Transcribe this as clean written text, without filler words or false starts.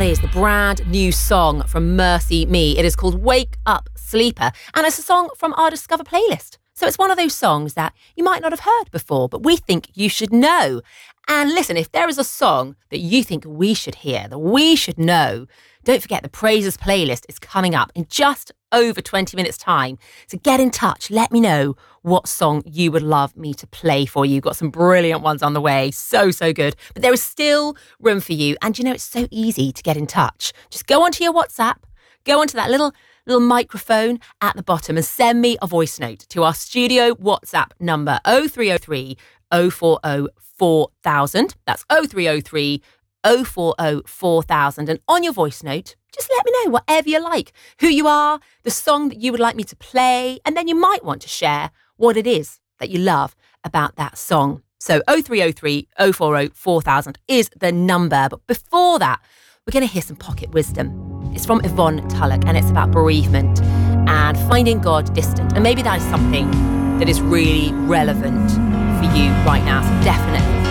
is the brand new song from Mercy Me. It is called Wake Up Sleeper, and it's a song from our Discover playlist. So it's one of those songs that you might not have heard before, but we think you should know. And listen, if there is a song that you think we should hear, that we should know, don't forget the Praises playlist is coming up in just over 20 minutes time. So get in touch. Let me know what song you would love me to play for you. Got some brilliant ones on the way. So good. But there is still room for you. And you know, it's so easy to get in touch. Just go onto your WhatsApp, go onto that little microphone at the bottom and send me a voice note to our studio WhatsApp number 0303 040 4000. That's 0303 040 4000. And on your voice note, just let me know whatever you like, who you are, the song that you would like me to play, and then you might want to share what it is that you love about that song. So 0303 040 4000 is the number. But before that, we're going to hear some pocket wisdom. It's from Yvonne Tulloch, and it's about bereavement and finding God distant. And maybe that is something that is really relevant for you right now. So definitely